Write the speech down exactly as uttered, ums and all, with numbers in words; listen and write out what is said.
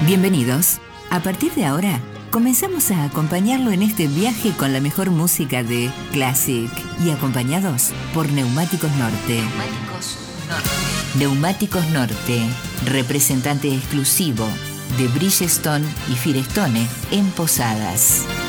Bienvenidos. A partir de ahora, comenzamos a acompañarlo en este viaje con la mejor música de Classic y acompañados por Neumáticos Norte. Neumáticos Norte. Neumáticos Norte, representante exclusivo de Bridgestone y Firestone en Posadas.